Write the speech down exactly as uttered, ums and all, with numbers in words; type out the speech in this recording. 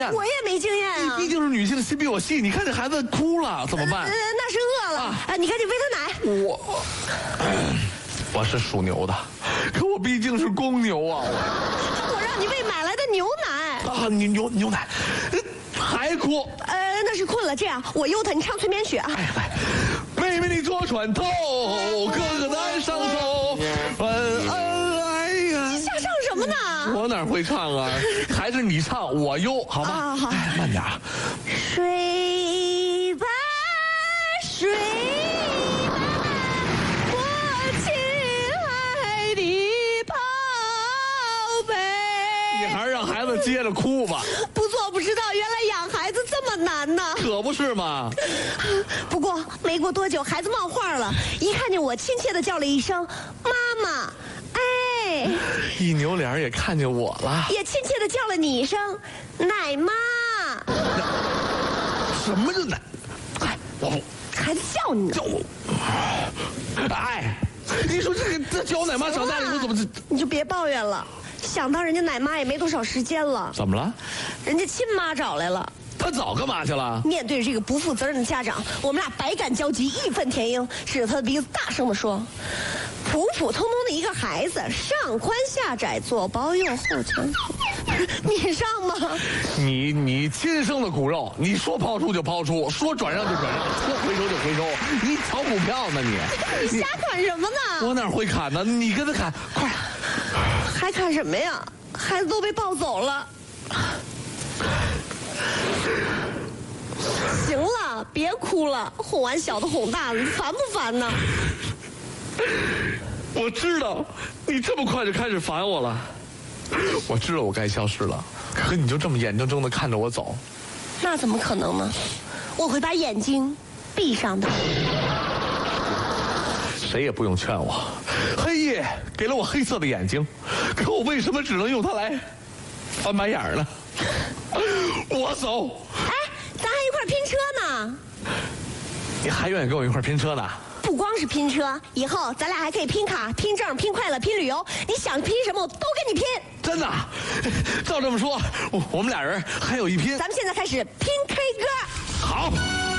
我也没经验啊。 毕竟是女性，心比我细。你看这孩子哭了，怎么办？ 呃，那是饿了啊，啊你赶紧喂他奶。 我，我是属牛的，可我毕竟是公牛啊。 我让你喂买来的牛奶。 啊，牛牛牛奶，还哭。 呃，那是困了。这样，我悠他，你唱催眠曲啊。 哎来，妹妹你坐船头，哥哥在上头，晚安哎呀。 你想唱什么呢？ 我哪会唱啊？还是你唱，我悠，好吧？ 啊好， 哎，慢点啊。 睡吧，睡吧，我亲爱的宝贝。 你还是让孩子接着哭吧。 不做不知道，原来养孩子这么难呢。 可不是嘛。 不过没过多久，孩子冒话了，一看见我，亲切地叫了一声妈妈。哎， 一扭脸也看见我了。 也亲切地叫了你一声奶妈。 什么叫奶？哎，我不孩子叫你呢。 叫我。哎，你说这个这叫我奶妈长大了以后怎么这？ 你就别抱怨了，想当人家奶妈也没多少时间了， 怎么了？ 人家亲妈找来了。 他早干嘛去了？ 面对着这个不负责任的家长，我们俩百感交集，义愤填膺，指着他的鼻子大声地说：“普普通通的一个孩子，上宽下窄，左包右后前后，你上吗？ 你你亲生的骨肉，你说抛出就抛出，说转让就转让，说回收就回收，你炒股票呢你？ 你瞎砍什么呢？ 我哪会砍呢？你跟他砍，快！ 还砍什么呀？孩子都被抱走了。行了，别哭了，哄完小的哄大的，你烦不烦呢？ 我知道你这么快就开始烦我了，我知道我该消失了，可你就这么眼睁睁地看着我走， 那怎么可能呢？我会把眼睛闭上的。 谁也不用劝我。黑夜给了我黑色的眼睛，可我为什么只能用它来翻白眼儿呢？我走。 哎，咱还一块拼车呢。 你还愿意跟我一块拼车呢？ 不光是拼车，以后咱俩还可以拼卡、拼证、拼快乐、拼旅游。你想拼什么，我都跟你拼。 真的？照这么说，我我们俩人还有一拼。 咱们现在开始拼 K 歌。 好。